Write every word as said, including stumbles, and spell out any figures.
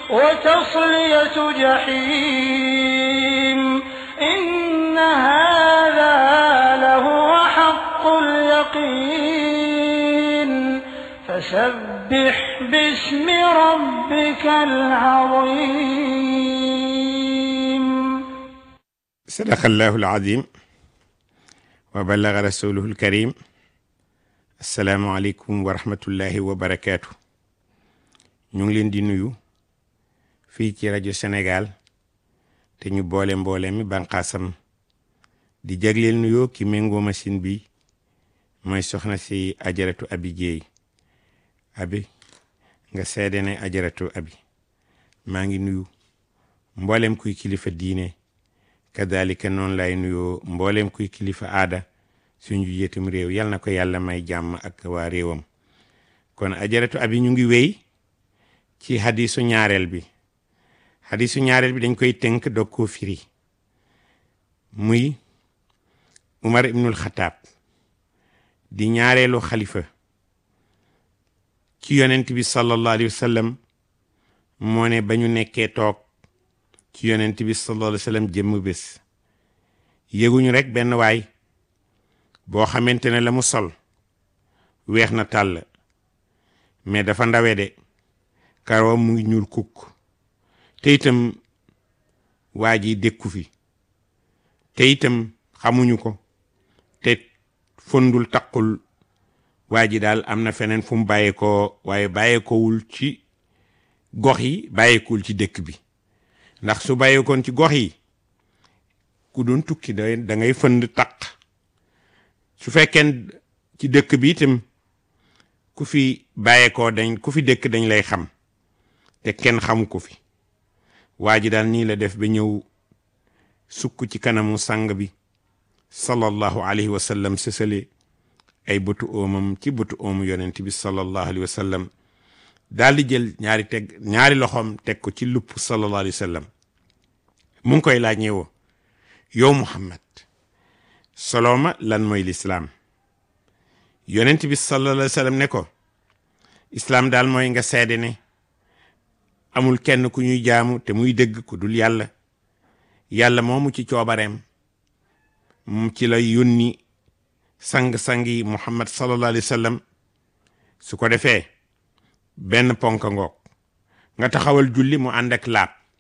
وتصلية جحيم إن هذا لهو حق اليقين فسبح باسم ربك العظيم. صدق الله العظيم وبلغ رسوله الكريم. السلام عليكم ورحمة الله وبركاته. ñu ngi leen di nuyu fii ci rajo Sénégal te ñu boole mboole mi banqaasam di jagleel nuyoo ki méngoo machine bi mooy soxna si ajaratu abi jeey abi nga seede ne ajaratu abi maa ngi nuyu mboolem kuy kilifa diine kadalika noonu lay nuyoo mboolem kuy kilifa aada suñu jiitum réew yal na ko yàlla may jàmm ak waa réewam. kon ajaratu abi ñu ngi wéy ci hadisu ñaareel bi hadisu ñaareel bi dañ koy tënk doog koo firi muy Umar ibnul Xataab di ñaareelu xalifa ci yonent bi sallallahu alayhi wa sallam moo ne ba ñu nekkee toog ci yonent bi sallallahu alayhi wa sallam jëmm bés yëguñu rek benn waay boo xamante ne la mu sol weex na tàll mais dafa ndawe de karawam mu ngi ñuul kukk te itam waa ji dékku fi te itam xamuñu ko te fondul taqul waa ji daal am na feneen fu mu bàyyeekoo waaye bàyyeekoowul ci gox yi bàyyeekowul ci dëkk bi ndax su bàyyeekoon ci gox yi ku doon tukki da da ngay fënd taq su fekkee ci dëkk bi itam ku fi bàyyeekoo dañ ku fi dëkk dañ lay xam te kenn xamu ko fi waa ji daal nii la def ba ñëw sukk ci kanamu sang bi sallallahu alayhi wa sallam sësale ay bëtu oomam ci bëtu oomu yonent bi sallallahu alayhi wa sallam daal di jël ñaari teg ñaari loxoom teg ko ci lupp sallallahu alayhi wa sallam mu ngi koy laaj ñëwoo yow Muhammad solooma lan mooy lislaam yonent bi sallallahu alayhi wa sallam ne ko islaam daal mooy nga seede ne amul kenn ku ñuy jaamu te muy dëgg ku dul yàlla yàlla moomu ci coobareem mu ci la yónni sang-sang yi Muhammad sallallahu alayhi wa sallam su ko defee benn ponk ngoog nga taxawal julli mu ànd ak laab